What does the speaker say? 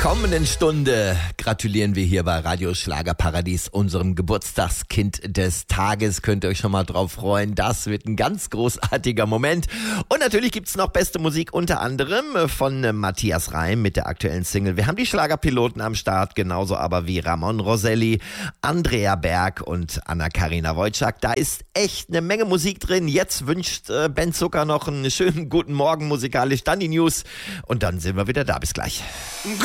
Kommenden Stunde gratulieren wir hier bei Radio Schlagerparadies unserem Geburtstagskind des Tages. Könnt ihr euch schon mal drauf freuen. Das wird ein ganz großartiger Moment. Und natürlich gibt's noch beste Musik, unter anderem von Matthias Reim mit der aktuellen Single. Wir haben die Schlagerpiloten am Start, genauso aber wie Ramon Roselli, Andrea Berg und Anna-Karina Wojcik. Da ist echt eine Menge Musik drin. Jetzt wünscht Ben Zucker noch einen schönen guten Morgen musikalisch, dann die News und dann sind wir wieder da. Bis gleich.